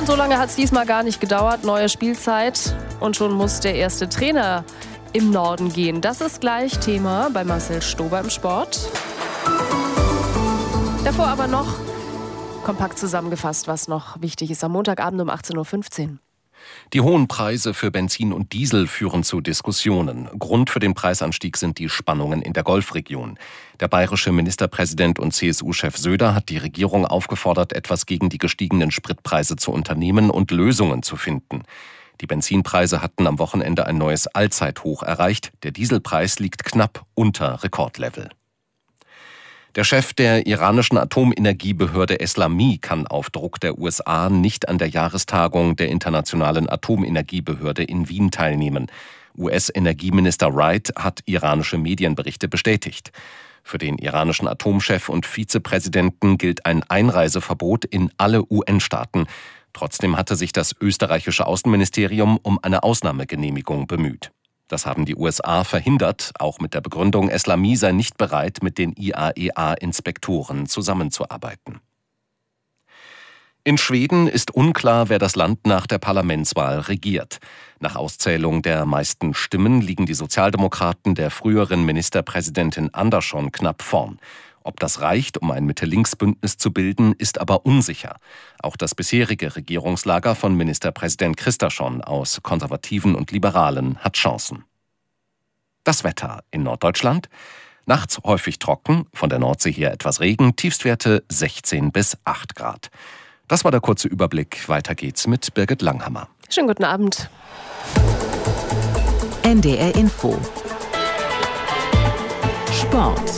und so lange hat es diesmal gar nicht gedauert. Neue Spielzeit und schon muss der erste Trainer im Norden gehen. Das ist gleich Thema bei Marcel Stober im Sport. Davor aber noch kompakt zusammengefasst, was noch wichtig ist am Montagabend um 18.15 Uhr. Die hohen Preise für Benzin und Diesel führen zu Diskussionen. Grund für den Preisanstieg sind die Spannungen in der Golfregion. Der bayerische Ministerpräsident und CSU-Chef Söder hat die Regierung aufgefordert, etwas gegen die gestiegenen Spritpreise zu unternehmen und Lösungen zu finden. Die Benzinpreise hatten am Wochenende ein neues Allzeithoch erreicht. Der Dieselpreis liegt knapp unter Rekordlevel. Der Chef der iranischen Atomenergiebehörde Eslami kann auf Druck der USA nicht an der Jahrestagung der Internationalen Atomenergiebehörde in Wien teilnehmen. US-Energieminister Wright hat iranische Medienberichte bestätigt. Für den iranischen Atomchef und Vizepräsidenten gilt ein Einreiseverbot in alle UN-Staaten. Trotzdem hatte sich das österreichische Außenministerium um eine Ausnahmegenehmigung bemüht. Das haben die USA verhindert, auch mit der Begründung, Eslami sei nicht bereit, mit den IAEA-Inspektoren zusammenzuarbeiten. In Schweden ist unklar, wer das Land nach der Parlamentswahl regiert. Nach Auszählung der meisten Stimmen liegen die Sozialdemokraten der früheren Ministerpräsidentin Andersson knapp vorn. Ob das reicht, um ein Mitte-Links-Bündnis zu bilden, ist aber unsicher. Auch das bisherige Regierungslager von Ministerpräsident Kristersson aus Konservativen und Liberalen hat Chancen. Das Wetter in Norddeutschland. Nachts häufig trocken, von der Nordsee her etwas Regen, Tiefstwerte 16 bis 8 Grad. Das war der kurze Überblick. Weiter geht's mit Birgit Langhammer. Schönen guten Abend. NDR Info. Sport.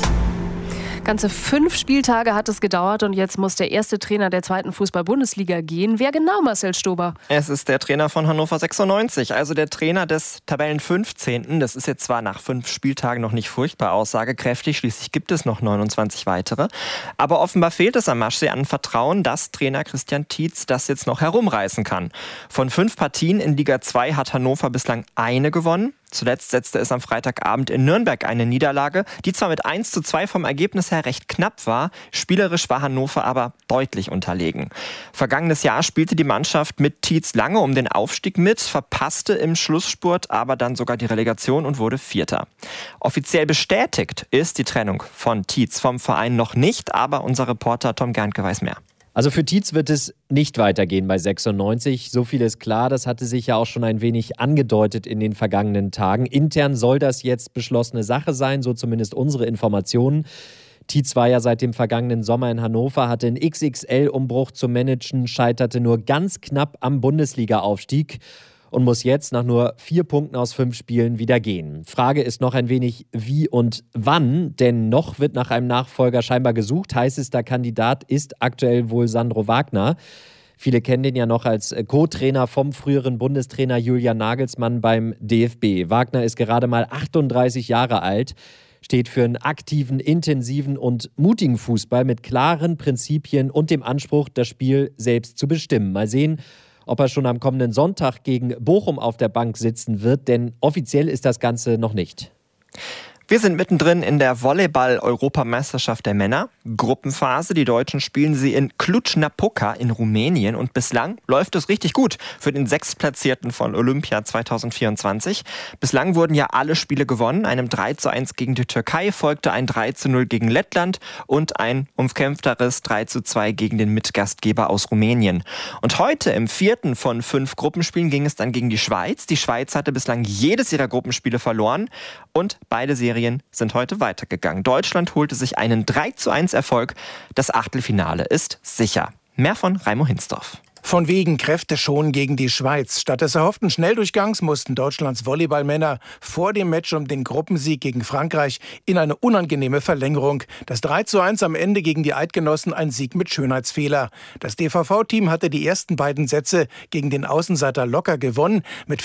Ganze 5 Spieltage hat es gedauert und jetzt muss der erste Trainer der 2. Fußball-Bundesliga gehen. Wer genau, Marcel Stober? Es ist der Trainer von Hannover 96, also der Trainer des Tabellen 15. Das ist jetzt zwar nach 5 Spieltagen noch nicht furchtbar aussagekräftig, schließlich gibt es noch 29 weitere. Aber offenbar fehlt es am Maschsee an Vertrauen, dass Trainer Christian Tietz das jetzt noch herumreißen kann. Von 5 Partien in Liga 2 hat Hannover bislang eine gewonnen. Zuletzt setzte es am Freitagabend in Nürnberg eine Niederlage, die zwar mit 1:2 vom Ergebnis her recht knapp war, spielerisch war Hannover aber deutlich unterlegen. Vergangenes Jahr spielte die Mannschaft mit Tietz lange um den Aufstieg mit, verpasste im Schlussspurt aber dann sogar die Relegation und wurde Vierter. Offiziell bestätigt ist die Trennung von Tietz vom Verein noch nicht, aber unser Reporter Tom Gerntke weiß mehr. Also für Tietz wird es nicht weitergehen bei 96. So viel ist klar, das hatte sich ja auch schon ein wenig angedeutet in den vergangenen Tagen. Intern soll das jetzt beschlossene Sache sein, so zumindest unsere Informationen. Tietz war ja seit dem vergangenen Sommer in Hannover, hatte einen XXL-Umbruch zu managen, scheiterte nur ganz knapp am Bundesliga-Aufstieg und muss jetzt nach nur 4 Punkten aus 5 Spielen wieder gehen. Frage ist noch ein wenig wie und wann, denn noch wird nach einem Nachfolger scheinbar gesucht. Heißester Kandidat ist aktuell wohl Sandro Wagner. Viele kennen den ja noch als Co-Trainer vom früheren Bundestrainer Julian Nagelsmann beim DFB. Wagner ist gerade mal 38 Jahre alt, steht für einen aktiven, intensiven und mutigen Fußball mit klaren Prinzipien und dem Anspruch, das Spiel selbst zu bestimmen. Mal sehen, ob er schon am kommenden Sonntag gegen Bochum auf der Bank sitzen wird, denn offiziell ist das Ganze noch nicht. Wir sind mittendrin in der Volleyball-Europameisterschaft der Männer. Gruppenphase. Die Deutschen spielen sie in Cluj-Napoca in Rumänien. Und bislang läuft es richtig gut für den 6. Platzierten von Olympia 2024. Bislang wurden ja alle Spiele gewonnen. Einem 3:1 gegen die Türkei folgte ein 3:0 gegen Lettland und ein umkämpfteres 3:2 gegen den Mitgastgeber aus Rumänien. Und heute im 4. von 5 Gruppenspielen ging es dann gegen die Schweiz. Die Schweiz hatte bislang jedes ihrer Gruppenspiele verloren und beide Serien sind heute weitergegangen. Deutschland holte sich einen 3:1 Erfolg. Das Achtelfinale ist sicher. Mehr von Raimo Hinsdorf. Von wegen Kräfte schon gegen die Schweiz. Statt des erhofften Schnelldurchgangs mussten Deutschlands Volleyballmänner vor dem Match um den Gruppensieg gegen Frankreich in eine unangenehme Verlängerung. Das 3:1 am Ende gegen die Eidgenossen ein Sieg mit Schönheitsfehler. Das DVV-Team hatte die ersten beiden Sätze gegen den Außenseiter locker gewonnen mit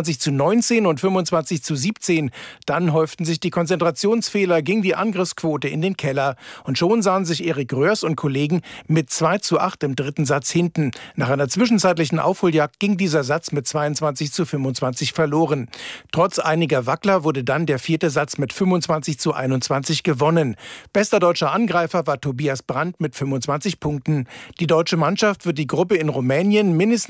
25:19 und 25:17. Dann häuften sich die Konzentrationsfehler gegen die Angriffsquote in den Keller. Und schon sahen sich Erik Röhrs und Kollegen mit 2:8 im dritten Satz hinten. Nach einer zwischenzeitlichen Aufholjagd ging dieser Satz mit 22:25 verloren. Trotz einiger Wackler wurde dann der 4. Satz mit 25:21 gewonnen. Bester deutscher Angreifer war Tobias Brandt mit 25 Punkten. Die deutsche Mannschaft wird die Gruppe in Rumänien mindestens